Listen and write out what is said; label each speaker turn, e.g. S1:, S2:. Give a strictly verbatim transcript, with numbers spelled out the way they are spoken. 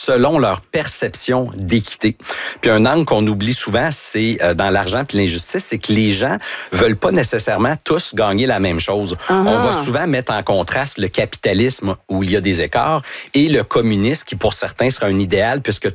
S1: selon leur perception d'équité. Puis un angle qu'on oublie souvent, c'est euh, dans l'argent puis l'injustice, c'est que les gens veulent pas nécessairement tous gagner la même chose. Uh-huh. On va souvent mettre en contraste le capitalisme où il y a des écarts et le communisme qui pour certains sera un idéal puisque